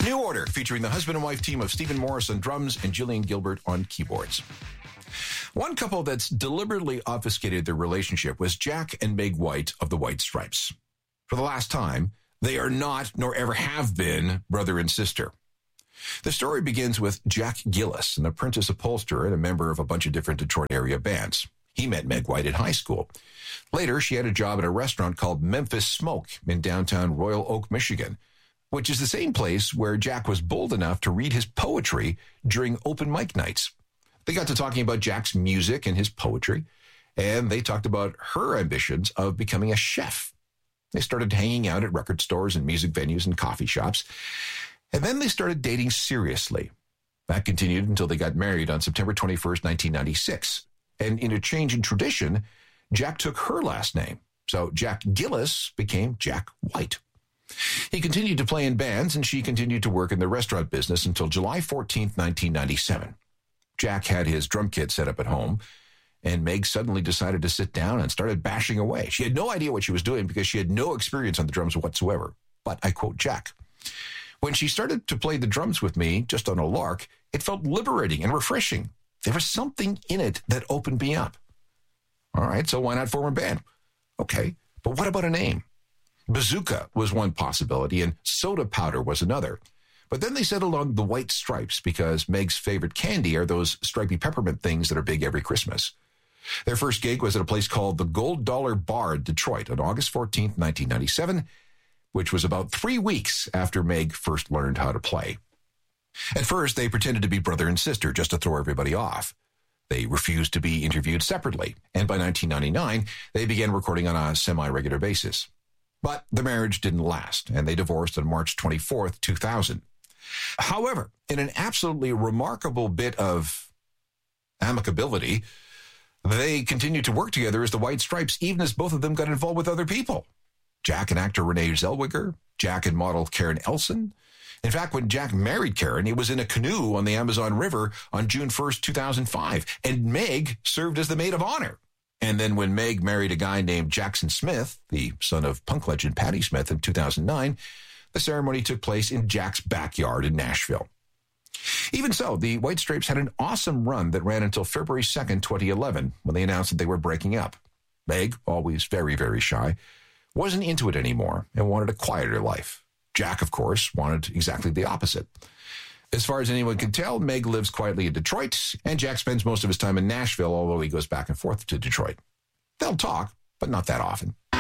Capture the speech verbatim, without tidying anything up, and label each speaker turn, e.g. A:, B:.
A: New Order, featuring the husband and wife team of Stephen Morris on drums and Gillian Gilbert on keyboards. One couple that's deliberately obfuscated their relationship was Jack and Meg White of the White Stripes. For the last time, they are not, nor ever have been, brother and sister. The story begins with Jack Gillis, an apprentice upholsterer and a member of a bunch of different Detroit area bands. He met Meg White in high school. Later, she had a job at a restaurant called Memphis Smoke in downtown Royal Oak, Michigan, which is the same place where Jack was bold enough to read his poetry during open mic nights. They got to talking about Jack's music and his poetry, and they talked about her ambitions of becoming a chef. They started hanging out at record stores and music venues and coffee shops, and then they started dating seriously. That continued until they got married on September twenty-first, nineteen ninety-six. And in a change in tradition, Jack took her last name. So Jack Gillis became Jack White. He continued to play in bands, and she continued to work in the restaurant business until July fourteenth, nineteen ninety-seven. Jack had his drum kit set up at home, and Meg suddenly decided to sit down and started bashing away. She had no idea what she was doing because she had no experience on the drums whatsoever. But I quote Jack, "When she started to play the drums with me, just on a lark, it felt liberating and refreshing. There was something in it that opened me up." All right, so why not form a band? Okay, but what about a name? Bazooka was one possibility, and Soda Powder was another. But then they settled on the White Stripes because Meg's favorite candy are those stripy peppermint things that are big every Christmas. Their first gig was at a place called the Gold Dollar Bar in Detroit on August fourteenth, nineteen ninety-seven, which was about three weeks after Meg first learned how to play. At first, they pretended to be brother and sister just to throw everybody off. They refused to be interviewed separately, and by nineteen ninety-nine, they began recording on a semi-regular basis. But the marriage didn't last, and they divorced on March twenty-fourth, two thousand. However, in an absolutely remarkable bit of amicability, they continued to work together as the White Stripes, even as both of them got involved with other people. Jack and actor Renee Zellweger, Jack and model Karen Elson. In fact, when Jack married Karen, he was in a canoe on the Amazon River on June first, two thousand five, and Meg served as the maid of honor. And then when Meg married a guy named Jackson Smith, the son of punk legend Patti Smith, in two thousand nine, the ceremony took place in Jack's backyard in Nashville. Even so, the White Stripes had an awesome run that ran until February second, twenty eleven, when they announced that they were breaking up. Meg, always very, very shy, wasn't into it anymore and wanted a quieter life. Jack, of course, wanted exactly the opposite. As far as anyone can tell, Meg lives quietly in Detroit, and Jack spends most of his time in Nashville, although he goes back and forth to Detroit. They'll talk, but not that often.